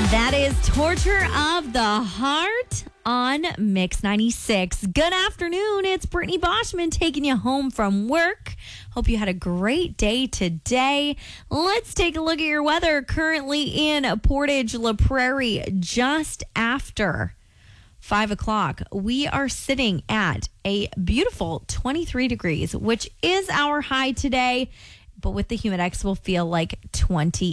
That is Torture of the Heart on Mix 96. Good afternoon. It's Brittany Boschman taking you home from work. Hope you had a great day today. Let's take a look at your weather. Currently in Portage La Prairie, just after 5 o'clock. We are sitting at a beautiful 23 degrees, which is our high today. But with the Humidex, we'll feel like 20